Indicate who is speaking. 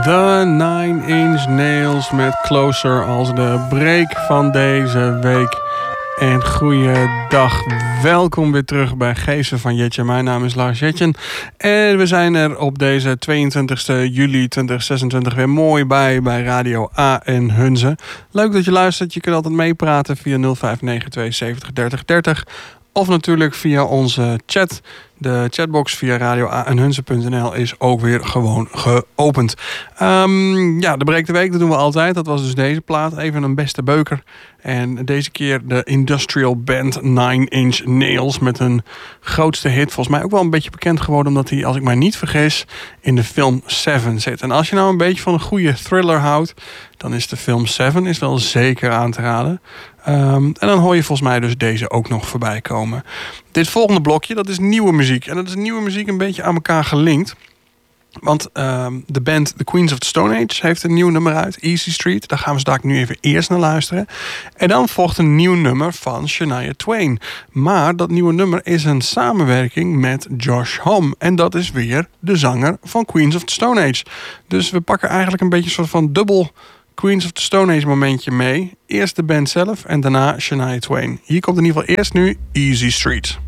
Speaker 1: The Nine Inch Nails met Closer als de break van deze week. En goeiedag, welkom weer terug bij Geesten van Jetje. Mijn naam is Lars Jetjen en we zijn er op deze 22 juli 2026 weer mooi bij Radio A en Hunze. Leuk dat je luistert, je kunt altijd meepraten via 0592 70 30 30 of natuurlijk via onze chat. De chatbox via radioaenhunze.nl is ook weer gewoon geopend. De break de week, dat doen we altijd. Dat was dus deze plaat. Even een beste beuker. En deze keer de industrial band Nine Inch Nails met hun grootste hit. Volgens mij ook wel een beetje bekend geworden omdat hij, als ik mij niet vergis, in de film Seven zit. En als je nou een beetje van een goede thriller houdt, dan is de film Seven is wel zeker aan te raden. En dan hoor je volgens mij dus deze ook nog voorbij komen. Dit volgende blokje, dat is nieuwe muziek. En dat is nieuwe muziek een beetje aan elkaar gelinkt. Want de band The Queens of the Stone Age heeft een nieuw nummer uit, Easy Street. Daar gaan we straks nu even eerst naar luisteren. En dan volgt een nieuw nummer van Shania Twain. Maar dat nieuwe nummer is een samenwerking met Josh Homme. En dat is weer de zanger van Queens of the Stone Age. Dus we pakken eigenlijk een beetje een soort van dubbel Queens of the Stone Age momentje mee. Eerst de band zelf en daarna Shania Twain. Hier komt in ieder geval eerst nu Easy Street.